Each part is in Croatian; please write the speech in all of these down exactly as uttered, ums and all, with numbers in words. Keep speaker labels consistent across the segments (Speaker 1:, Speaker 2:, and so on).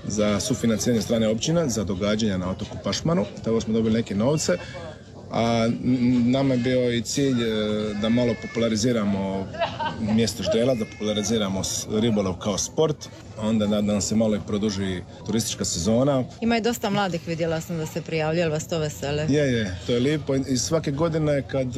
Speaker 1: za sufinanciranje strane općina za događanja na otoku Pašmanu, tako smo dobili neke novce, a nama je bio i cilj da malo populariziramo mjesto Ždrelac, da populariziramo ribolov kao sport, onda da nam se malo i produži turistička sezona.
Speaker 2: Ima i dosta mladih, vidjela sam da se prijavljaju, vas to vesele?
Speaker 1: Je, je, to je lijepo i svake godine kad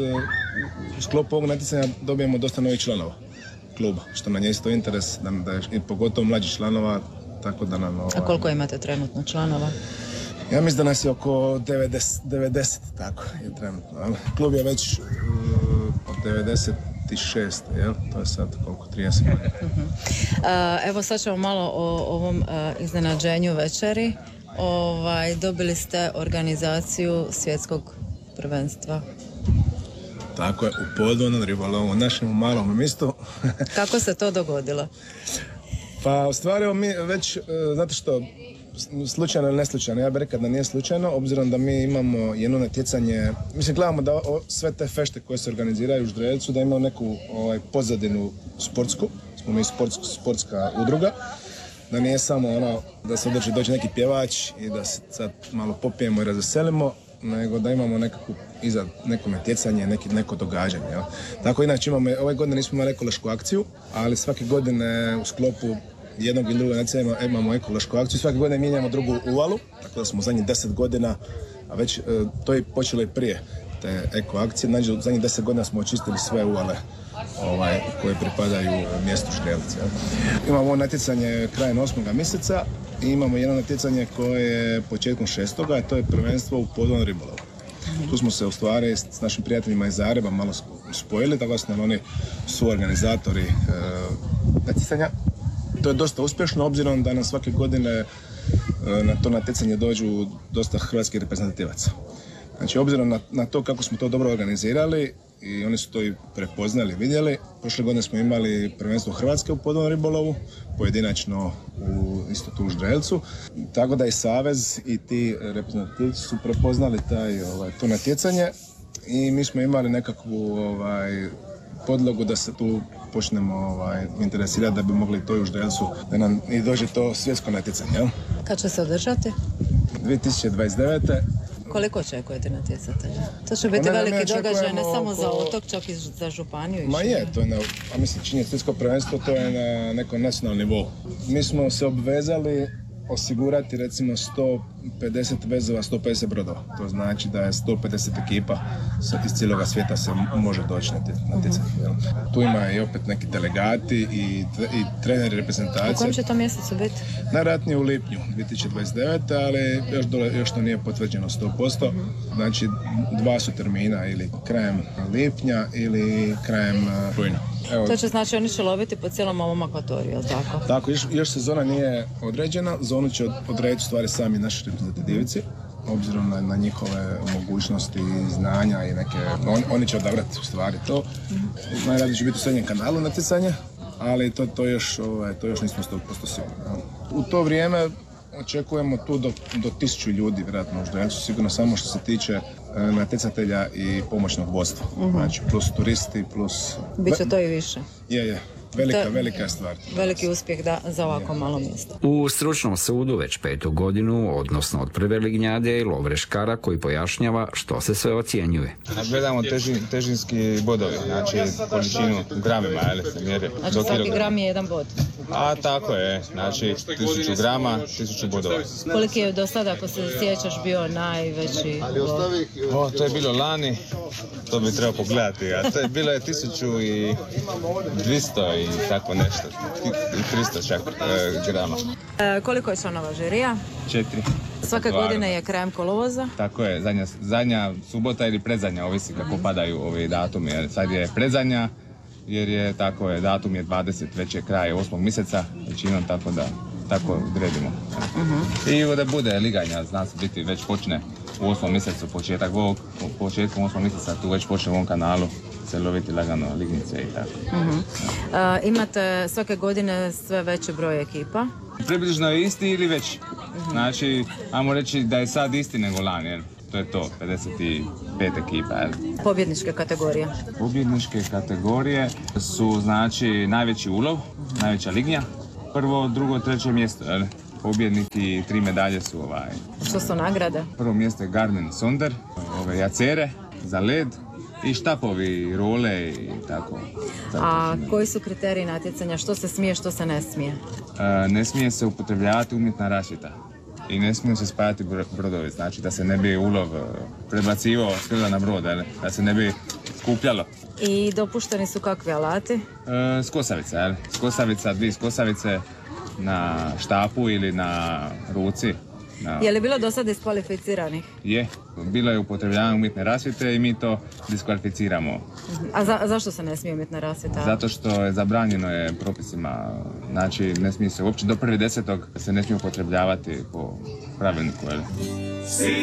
Speaker 1: u sklopu ovog natjecanja dobijemo dosta novih članova kluba, što nam je isto interes, da, da je, i pogotovo mlađih članova, tako da nam... Ovaj,
Speaker 2: a koliko imate trenutno članova?
Speaker 1: Ja mislim da nas je oko devedeset, devedeset tako je trenutno. Klub je već uh, od devedeset šest, jel? To je sad koliko, trideset godina.
Speaker 2: Uh-huh. Uh, evo sad ćemo malo o ovom uh, iznenađenju večeri. Ovaj, dobili ste organizaciju svjetskog prvenstva.
Speaker 1: Tako je, u podvodnom ribolovu, u našem malom mjestu.
Speaker 2: Kako se to dogodilo?
Speaker 1: Pa u stvari mi već, uh, znate što, slučajno ili neslučajno, ja bih rekao da nije slučajno, obzirom da mi imamo jedno natjecanje, mislim gledamo da o, sve te fešte koje se organiziraju u Ždrelcu, da imaju neku ovaj, pozadinu sportsku, smo mi sportsk, sportska udruga, da nije samo ono da se održi doći neki pjevač i da se sad malo popijemo i razveselimo, nego da imamo nekakvu iza neko natjecanje, neki, neko događanje. Jel? Tako inače imamo, ove godine nismo imali ekološku akciju, ali svake godine u sklopu jednog ili drugog natjecanja imamo ekološku akciju. Svake godine mijenjamo drugu uvalu, tako da smo u zadnjih deset godina, a već e, to je počelo i prije te eko akcije. Znači, u zadnjih deset godina smo očistili sve uvale ovaj, koje pripadaju mjestu Ždrelac. Imamo ovo natjecanje krajem osmog mjeseca i imamo jedno natjecanje koje je početkom šestoga, a to je prvenstvo u podvodnom ribolovu. Tu smo se u stvari s našim prijateljima iz Zagreba malo spojili, tako da su nam oni suorganizatori e, natjecanja. To je dosta uspješno, obzirom da nam svake godine na to natjecanje dođu dosta hrvatskih reprezentativaca. Znači, obzirom na, na to kako smo to dobro organizirali i oni su to i prepoznali, vidjeli, prošle godine smo imali prvenstvo Hrvatske u podvodnom ribolovu, pojedinačno u, isto tu u Ždrelcu, tako da i Savez i ti reprezentativci su prepoznali taj, ovaj, to natjecanje i mi smo imali nekakvu ovaj, podlogu da se tu počnemo ovaj, interesirati da bi mogli to i u Ždrelcu, da nam i dođe to svjetsko natjecanje. Jel?
Speaker 2: Kad će se održati?
Speaker 1: dvije tisuće dvadeset devete.
Speaker 2: Koliko očekujete natjecatelja? To će biti veliki događaj ne samo za otok, čak i za županiju.
Speaker 1: Ma je, to je na, a mislim, čini svjetsko prvenstvo, to je na nekom nacionalnom nivou. Mi smo se obvezali osigurati recimo sto pedeset vezova, sto pedeset brodova. To znači da je sto pedeset ekipa iz cijeloga svijeta se može doći na natjecanje. Uh-huh. Tu ima i opet neki delegati i, i treneri reprezentacije.
Speaker 2: U kojem će to mjesecu biti?
Speaker 1: Najvjerojatnije u lipnju dvije tisuće dvadeset devete. ali još, dole, još to nije potvrđeno sto posto. Uh-huh. Znači dva su termina, ili krajem lipnja ili krajem rujna.
Speaker 2: Evo. To će znači oni će loviti po cijelom ovom akvatoriju, jel tako?
Speaker 1: Tako, još, još sezona nije određena, zonu će odrediti stvari sami naši reprezentativci, obzirom na, na njihove mogućnosti i znanja i neke, on, oni će odabrati u stvari to. Mm-hmm. Najradije će biti u srednjem kanalu natjecanje, ali to, to, još, ovaj, to još nismo sto posto sigurni. U to vrijeme očekujemo tu do, do tisuću ljudi, vjerojatno u Ždrelcu, sigurno samo što se tiče e, natjecatelja i pomoćnog vodstva. Uh-huh. Znači, plus turisti, plus...
Speaker 2: Biće to i više.
Speaker 1: Je, je. Velika, to, velika je stvar.
Speaker 2: Veliki uspjeh da, za ovako je. Malo mjesto.
Speaker 3: U stručnom sudu već petu godinu, odnosno od prve lignjade, je Lovre Škara koji pojašnjava što se sve ocjenjuje.
Speaker 4: Gledamo teži, težinski bodovi, znači količinu gramima, ali se mjeri.
Speaker 2: Znači svaki kilogram. Gram je jedan bod.
Speaker 4: A tako je, znači tisuću grama, tisuću bodova.
Speaker 2: Koliki je do sada, ako se sjećaš, bio najveći bod?
Speaker 4: O, to je bilo lani, to bi trebao pogledati, a to je bilo je tisuću i dvjesto i tako nešto, i tristo čak e, grama.
Speaker 2: E, koliko je članova žirija?
Speaker 4: Četiri.
Speaker 2: Svake Stvarno. Godine je krajem kolovoza?
Speaker 4: Tako je, zadnja, zadnja subota ili predzadnja, ovisi kako mm. padaju ovi datumi. Sad je predzadnja, jer je tako je, datum je dvadeset, već je kraj osmog mjeseca, većinom, tako da tako odredimo. Mm-hmm. I da bude liganja, zna se biti, već počne u osmom mjesecu, početak ovog, početkom osmog mjeseca, tu već počne u ovom kanalu se loviti lagano lignice i tako.
Speaker 2: Mm-hmm. Uh, imate svake godine sve veći broj ekipa?
Speaker 4: Približno je isti ili veći. Mm-hmm. Znači, ajmo reći da je sad isti nego lani, jer to je to, pedeset pet ekipa. Jel?
Speaker 2: Pobjedničke kategorije?
Speaker 4: Pobjedničke kategorije su, znači, najveći ulov, mm-hmm. najveća lignja, prvo, drugo, treće mjesto, jel? pobjednik i tri medalje su ovaj.
Speaker 2: Što su nagrade?
Speaker 4: Prvo mjesto je Garmin Sonder, ove jacere za led i štapovi, role i tako.
Speaker 2: A koji su kriteriji natjecanja? Što se smije, što se ne smije?
Speaker 4: E, ne smije se upotrebljavati umjetna rasvjeta i ne smiju se spajati brodovi, znači da se ne bi ulov prebacivao s krila na brod, da se ne bi skupljalo.
Speaker 2: I dopušteni su kakvi alati?
Speaker 4: E, skosavica, jel? Skosavica, dvije skosavice na štapu ili na ruci. Na...
Speaker 2: Je li bilo do sad diskvalificiranih?
Speaker 4: Je, bilo je upotrebljavanje umjetne rasvjete i mi to diskvalificiramo.
Speaker 2: A za, zašto se ne smije umjetna rasvjeta?
Speaker 4: Zato što je zabranjeno je propisima, znači ne smije se uopće do prvi desetog se ne smije upotrebljavati po pravilniku.